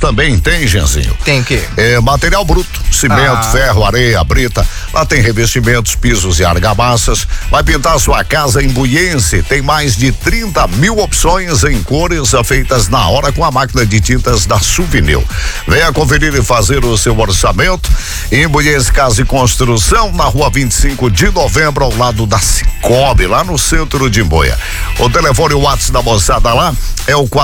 também tem, Genzinho. Tem o quê? Material bruto, cimento, ferro, areia, brita. Lá tem revestimentos, pisos e argamassas. Vai pintar sua casa em Buiense. Tem mais de 30 mil opções em cores feitas na hora com a máquina de tintas da Suvinil. Venha conferir e fazer o seu orçamento em Buiense Casa e Construção, na rua 25 de novembro, ao lado da Cicobi, lá no centro de Imboia. O telefone WhatsApp da moçada lá é o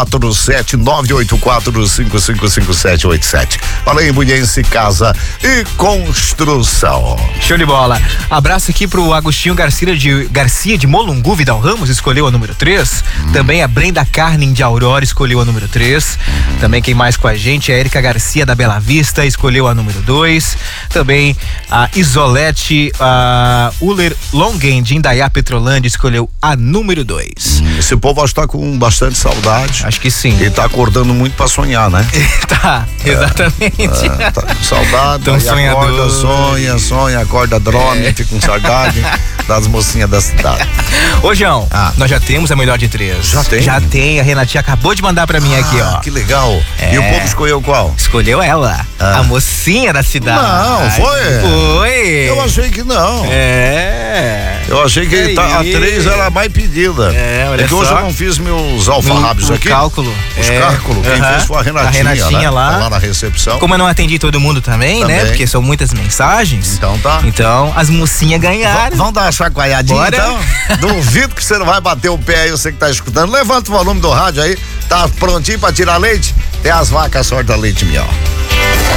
47984555787. Falei em Buiense Casa e Construção. Show de bola. Abraço aqui pro Agostinho Garcia de Molungu, Vidal Ramos, escolheu a número 3. Também a Brenda Carmen de Aurora escolheu a número 3. Também quem mais com a gente? A Érica Garcia da Bela Vista escolheu a número 2. Também a Isolete Uller Longen de Indaiá Petrolândia escolheu a número 2. Esse povo acho que tá com bastante saudade. Acho que sim. E tá acordando muito pra sonhar, né? Tá, exatamente. Tá com saudade. Tão sonhador. Acorda, sonha, acorda, dorme, fica com saudade das mocinhas da cidade. Ô, João, nós já temos a melhor de 3. Já tem? Já tem, a Renatinha acabou de mandar pra mim aqui, ó. Que legal. E o povo escolheu qual? Escolheu ela, a mocinha da cidade. Não, foi? Foi. Eu achei que não. Eu achei que a 3 era a mais pedida. Olha que hoje eu não fiz meus alfarrábios aqui. Cálculo. Os cálculos. Quem fez foi a Renatinha, né? lá. Tá lá na recepção. Como eu não atendi todo mundo também, né? Porque são muitas mensagens. Então tá. Então, as mocinhas ganharam. Vamos dar uma chacoalhadinha, bora? Então? Duvido que você não vai bater o pé aí, você que tá escutando. Levanta o volume do rádio aí. Tá prontinho pra tirar leite? Tem as vacas sorta leite miau.